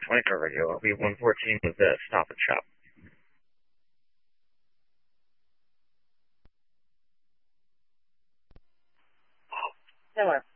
20 car radio. LB-114 with the Stop and Shop. Hello.